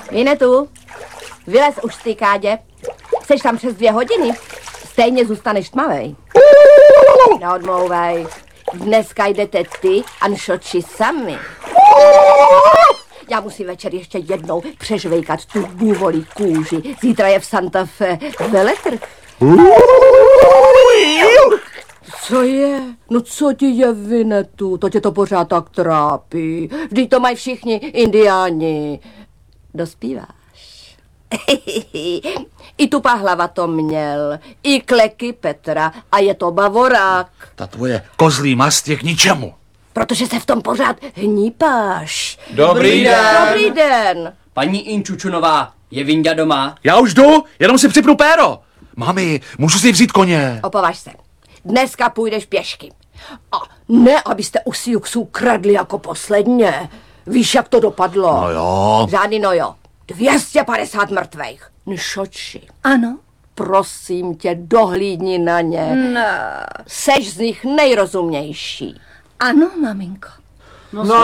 Vinetu, vylez už z té kádě. Jseš tam přes 2 hodiny. Stejně zůstaneš tmavej. Neodmlouvej. Dneska jdete ty a Nšoči sami. Já musím večer ještě jednou přežvejkat tu bůvolí kůži. Zítra je v Santa Fe veletrh. Co je? No co ti je, Vinetu? To tě to pořád tak trápí. Vždyť to mají všichni indiáni. Dospíváš. I Tupá hlava to měl, i Kleky Petra a je to bavorák. Ta tvoje kozlí mast je k ničemu. Protože se v tom pořád hnípáš. Dobrý den. Dobrý den. Paní Inčučunová, je Vinďa doma? Já už jdu, jenom si připnu péro. Mami, můžu si vzít koně. Opovaž se. Dneska půjdeš pěšky. A ne, abyste u Siuxů kradli jako posledně. Víš, jak to dopadlo? No jo. Žádný nojo. 250 mrtvejch. Nšoči. Ano. Prosím tě, dohlídni na ně. No. Seš z nich nejrozumnější. Ano, maminko. No